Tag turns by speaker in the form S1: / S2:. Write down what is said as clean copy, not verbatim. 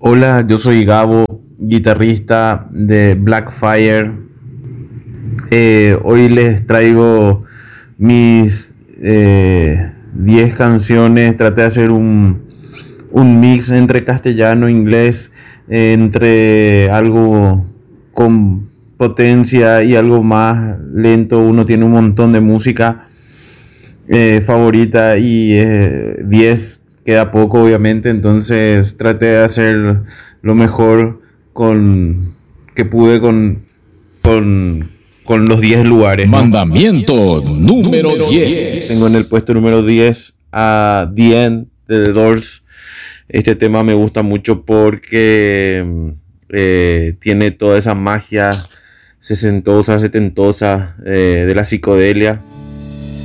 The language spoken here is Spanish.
S1: Hola, yo soy Gabo, guitarrista de Blackfire. Hoy les traigo mis 10 canciones. Traté de hacer un mix entre castellano e inglés, entre algo con potencia y algo más lento. Uno tiene un montón de música favorita y 10 queda poco, obviamente. Entonces traté de hacer lo mejor con que pude con, con los 10 lugares, ¿no?
S2: Mandamiento número 10.
S1: Tengo en el puesto número 10 a The End de The Doors. Este tema me gusta mucho porque tiene toda esa magia sesentosa, setentosa de la psicodelia.